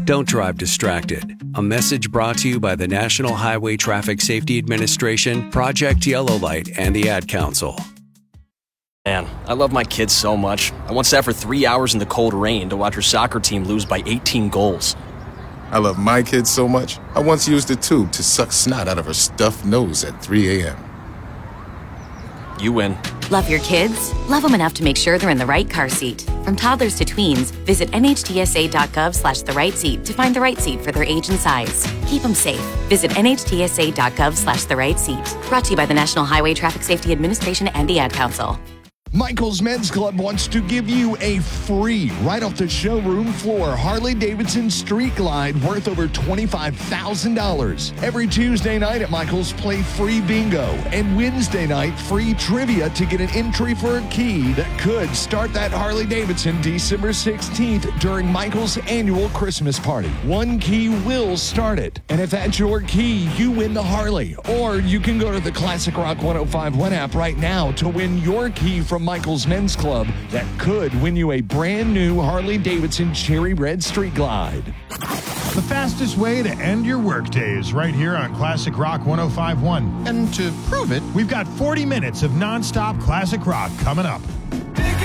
Don't drive distracted. A message brought to you by the National Highway Traffic Safety Administration, Project Yellow Light, and the Ad Council. Man, I love my kids so much. I once sat for 3 hours in the cold rain to watch her soccer team lose by 18 goals. I love my kids so much, I once used a tube to suck snot out of her stuffed nose at 3 a.m. You win. Love your kids? Love them enough to make sure they're in the right car seat. From toddlers to tweens, visit nhtsa.gov/the-right-seat to find the right seat for their age and size. Keep them safe. Visit nhtsa.gov/the-right-seat. Brought to you by the National Highway Traffic Safety Administration and the Ad Council. Michael's Men's Club wants to give you a free, right off the showroom floor, Harley-Davidson Street Glide worth over $25,000. Every Tuesday night at Michael's, play free bingo. And Wednesday night, free trivia to get an entry for a key that could start that Harley-Davidson December 16th during Michael's annual Christmas party. One key will start it. And if that's your key, you win the Harley. Or you can go to the Classic Rock 1051 app right now to win your key from Michael's Men's Club that could win you a brand new Harley-Davidson Cherry Red Street Glide. The fastest way to end your workday is right here on Classic Rock 1051. And to prove it, we've got 40 minutes of nonstop classic rock coming up.